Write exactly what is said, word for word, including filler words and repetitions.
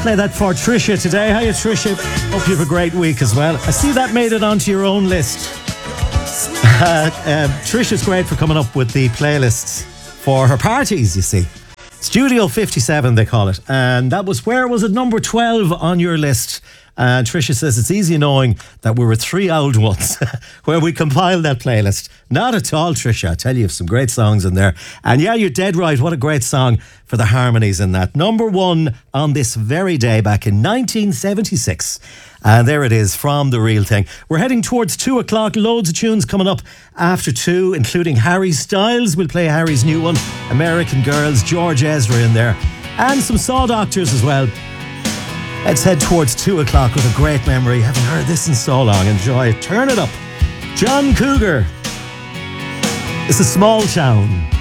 play that for Tricia today. Hiya, Tricia. Hope you have a great week as well. I see that made it onto your own list. Uh, uh, Tricia's great for coming up with the playlists for her parties, you see. Studio fifty-seven, they call it. And that was, where was it? Number twelve on your list. And Tricia says it's easy knowing that we were three old ones where we compiled that playlist. Not at all, Tricia. I tell you, you have some great songs in there. And yeah, you're dead right. What a great song for the harmonies in that. Number one on this very day back in nineteen seventy-six. And there it is from The Real Thing. We're heading towards two o'clock. Loads of tunes coming up after two, including Harry Styles. We'll play Harry's new one, American Girls, George Ezra in there. And some Saw Doctors as well. Let's head towards two o'clock with a great memory. Haven't heard this in so long. Enjoy it. Turn it up. John Cougar. It's a small town.